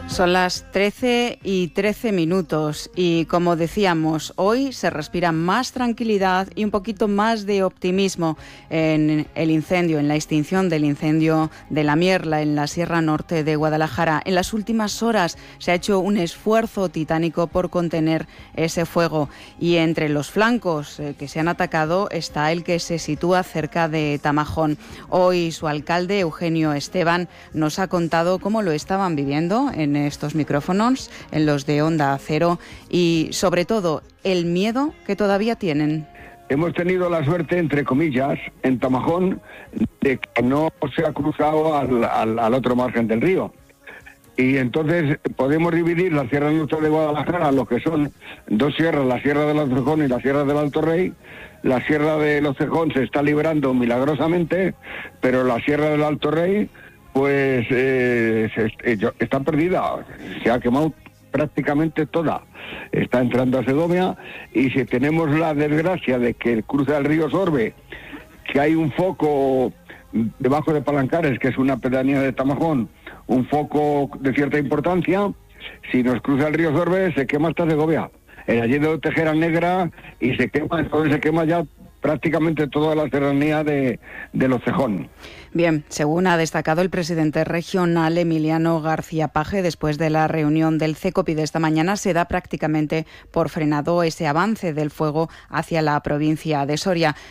Son las 13:13 y como decíamos, hoy se respira más tranquilidad y un poquito más de optimismo en el incendio, en la extinción del incendio de la Mierla en la Sierra Norte de Guadalajara. En las últimas horas se ha hecho un esfuerzo titánico por contener ese fuego y entre los flancos que se han atacado está el que se sitúa cerca de Tamajón. Hoy su alcalde, Eugenio Esteban, nos ha contado cómo lo estaban viviendo en estos micrófonos, en los de Onda Cero, y sobre todo el miedo que todavía tienen. Hemos tenido la suerte, entre comillas, en Tamajón, de que no se ha cruzado al otro margen del río. Y entonces podemos dividir la Sierra Norte de Guadalajara, lo que son dos sierras, la Sierra del Cejón y la Sierra del Alto Rey. La Sierra del Cejón se está librando milagrosamente, pero la Sierra del Alto Rey pues está perdida, se ha quemado prácticamente toda, está entrando a Segovia, y si tenemos la desgracia de que cruza el río Sorbe, que hay un foco debajo de Palancares, que es una pedanía de Tamajón, un foco de cierta importancia, si nos cruza el río Sorbe se quema hasta Segovia, el Allende de Tejera Negra, y se quema ya prácticamente toda la serranía de Los Cejón. Bien, según ha destacado el presidente regional Emiliano García Paje, después de la reunión del CECOPI de esta mañana, se da prácticamente por frenado ese avance del fuego hacia la provincia de Soria.